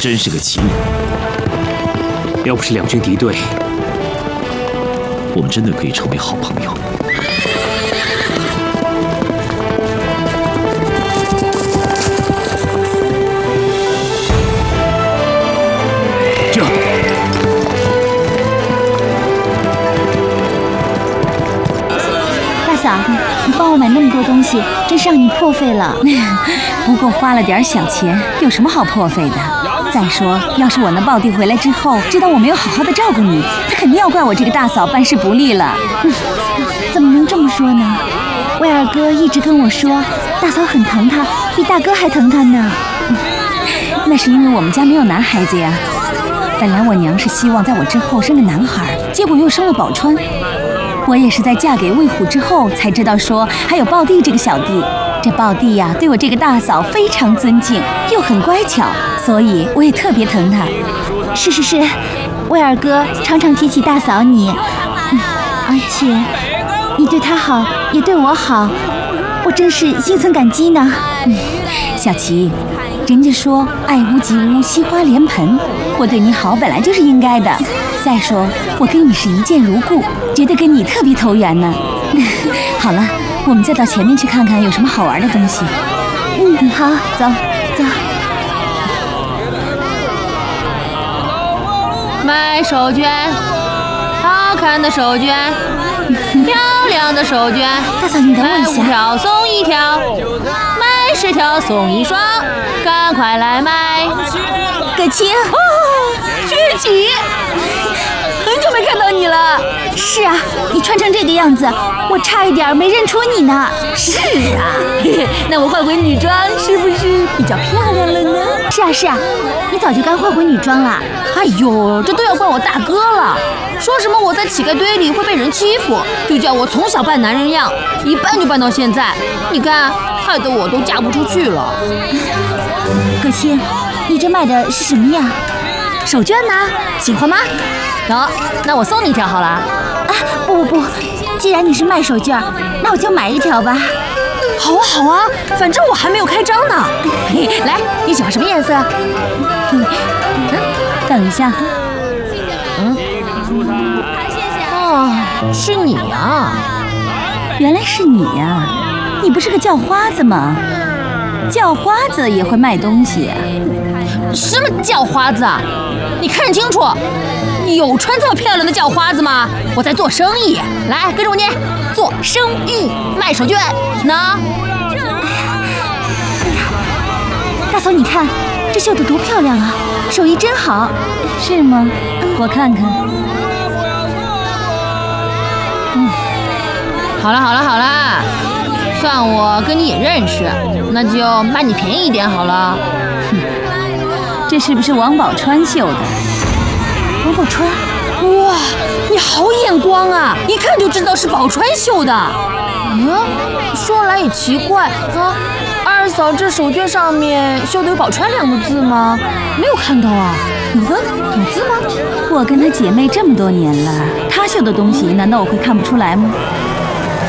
真是个奇人。要不是两军敌对，我们真的可以成为好朋友。这， 大嫂，你帮我买那么多东西，真是让你破费了。 不过花了点小钱，有什么好破费的？再说，要是我那胞弟回来之后知道我没有好好的照顾你，他肯定要怪我这个大嫂办事不力了。 怎么能这么说呢？威尔哥一直跟我说，大嫂很疼他，比大哥还疼他呢。 那是因为我们家没有男孩子呀。本来我娘是希望在我之后生个男孩，结果又生了宝钏。我也是在嫁给魏虎之后才知道说还有胞弟这个小弟。这胞弟呀，对我这个大嫂非常尊敬，又很乖巧，所以我也特别疼他。 是，威尔哥常常提起大嫂你，而且你对他好，也对我好，我真是心存感激呢。 小琪，人家说爱屋及乌，惜花莲盆，我对你好本来就是应该的。再说我跟你是一见如故，觉得跟你特别投缘呢。好了，我们再到前面去看看有什么好玩的东西。 好，走。 买手绢，好看的手绢，漂亮的手绢。 大嫂，你等我一下。 买5条送1条，买10条送1双，赶快来买。 葛青， 薛琪，很久没看到你了。 是啊，你穿成这个样子，我差一点没认出你呢。 是啊，那我换回女装是不是比较漂亮了呢？ 是啊，你早就该换回女装了。 哎呦，这都要怪我大哥了，说什么我在乞丐堆里会被人欺负，就叫我从小扮男人样，一扮就扮到现在。你看，害得我都嫁不出去了。 葛青，你这卖的是什么呀？ 手绢呢？喜欢吗？那我送你1条好了。 啊，不，既然你是卖手绢，那我就买1条吧。 好啊，反正我还没有开张呢。来，你喜欢什么颜色？ 等一下。 是你啊！ 原来是你呀！你不是个叫花子吗？叫花子也会卖东西啊？ 什么叫花子啊？你看清楚，有穿这么漂亮的叫花子吗？我在做生意，来跟着我念，做生意卖手绢呢。 大嫂，你看这绣得多漂亮啊，手艺真好。 是吗？我看看。 好了，算我跟你也认识，那就卖你便宜一点好了。 这是不是王宝钏绣的？ 王宝钏？ 哇，你好眼光啊，一看就知道是宝钏绣的。说来也奇怪啊，二嫂这手绢上面绣的有宝钏2个字吗？没有看到啊。有字吗？ 我跟她姐妹这么多年了，她绣的东西难道我会看不出来吗？